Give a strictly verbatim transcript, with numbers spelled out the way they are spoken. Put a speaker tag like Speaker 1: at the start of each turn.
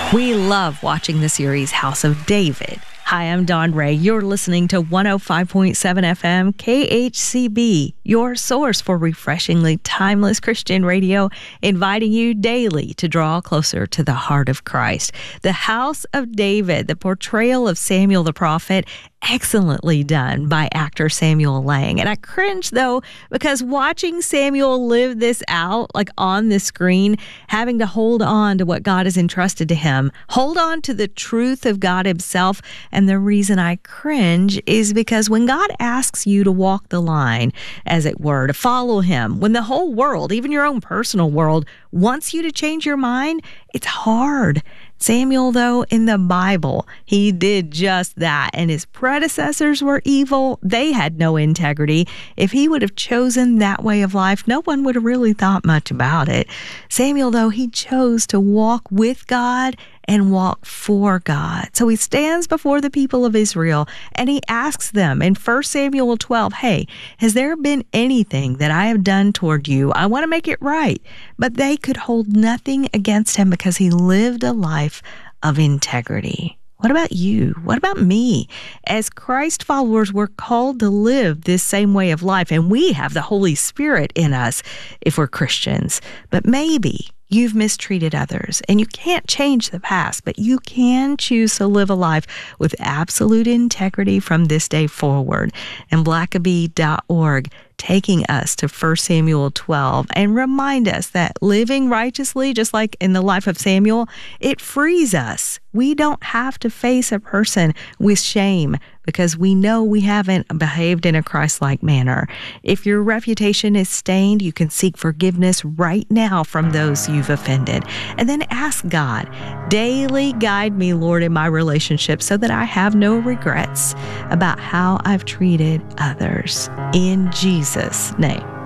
Speaker 1: We love watching the series House of David. Hi, I'm Dawn Ray. You're listening to one oh five point seven F M K H C B, your source for refreshingly timeless Christian radio, inviting you daily to draw closer to the heart of Christ. The House of David, the portrayal of Samuel the prophet, excellently done by actor Samuel Lang. And I cringe, though, because watching Samuel live this out, like on the screen, having to hold on to what God has entrusted to him, hold on to the truth of God himself. And the reason I cringe is because when God asks you to walk the line, as it were, to follow him, when the whole world, even your own personal world, wants you to change your mind, it's hard. Samuel, though, in the Bible, he did just that, and his predecessors were evil. They had no integrity. If he would have chosen that way of life, no one would have really thought much about it. Samuel, though, he chose to walk with God and walk for God. So he stands before the people of Israel and he asks them in First Samuel twelve, hey, has there been anything that I have done toward you? I want to make it right. But they could hold nothing against him because he lived a life of integrity. What about you? What about me? As Christ followers, we're called to live this same way of life, and we have the Holy Spirit in us if we're Christians. But maybe you've mistreated others, and you can't change the past, but you can choose to live a life with absolute integrity from this day forward. And Blackaby dot org taking us to First Samuel twelve and remind us that living righteously, just like in the life of Samuel, it frees us. We don't have to face a person with shame because we know we haven't behaved in a Christ-like manner. If your reputation is stained, you can seek forgiveness right now from those you've offended. And then ask God, daily guide me, Lord, in my relationship so that I have no regrets about how I've treated others. In Jesus' name.